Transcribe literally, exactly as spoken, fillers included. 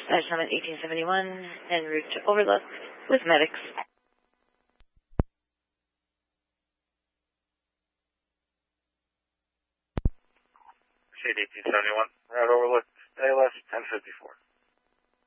dispatch number eighteen seventy-one, en route to Overlook with medics. Shade eighteen seventy-one, route Overlook, A L S ten fifty-four.